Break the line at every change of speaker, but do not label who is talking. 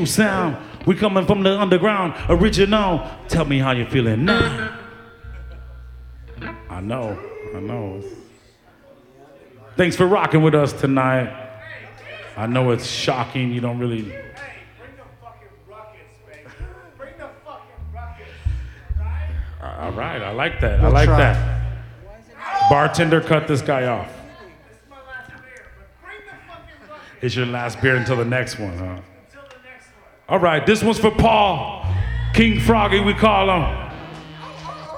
sound. We coming from the underground, original. Tell me how you feeling now. I know. Thanks for rocking with us tonight. I know it's shocking, you don't really...
Hey, bring the fucking ruckus, baby. Bring the fucking ruckus, right?
All right, I like that. I like that. Bartender, cut this guy off.
This is my last beer, but bring the fucking ruckus.
It's your last beer until the next one, huh?
Until the next one.
All right, this one's for Paul. King Froggy, we call him.